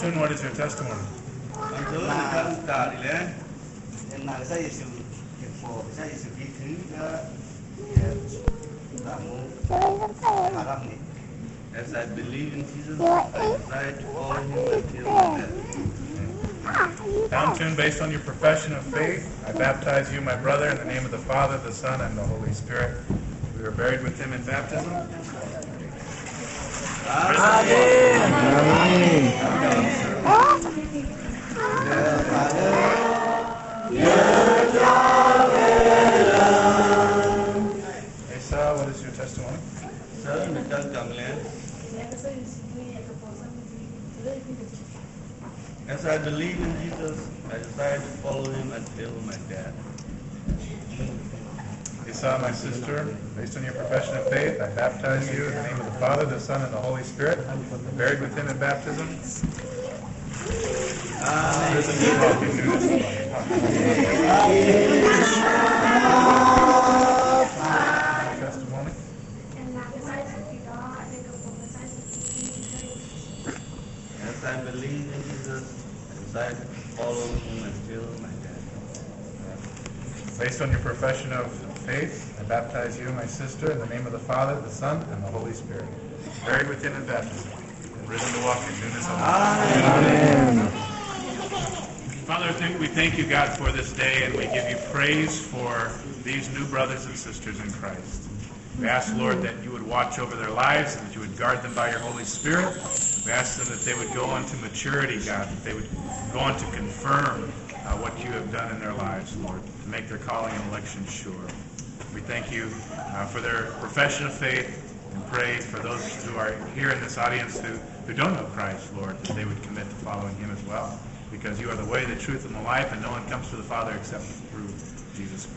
Antun, what is your testimony? 옛날에 예수 믿고 예수 믿으니까 너무 바랍니다. As I believe in Jesus, I desire to follow him until my death. Antun, based on your profession of faith, I baptize you, my brother, in the name of the Father, the Son, and the Holy Spirit. We were buried with him in baptism. Asa, what is your testimony? Sir, Mr. Kamlen, as I believe in Jesus, I desire to follow him until my death. Asa, my sister, based on your profession of faith, I baptize you in the name of the Father, the Son, and the Holy Spirit. We're buried with him in baptism. Testimony. As I believe in Jesus, I desire to follow him until my death. Based on your profession of faith, I baptize you, my sister, in the name of the Father, the Son, and the Holy Spirit. Buried with him in baptism, and risen to walk in newness of life. Amen. Father, we thank you, God, for this day, and we give you praise for these new brothers and sisters in Christ. We ask, Lord, that you would watch over their lives and that you would guard them by your Holy Spirit. We ask them that they would go on to maturity, God, that they would go on to confirm what you have done in their lives, Lord, to make their calling and election sure. We thank you for their profession of faith and pray for those who are here in this audience who don't know Christ, Lord, that they would commit to following him as well, because you are the way, the truth, and the life, and no one comes to the Father except through Jesus Christ.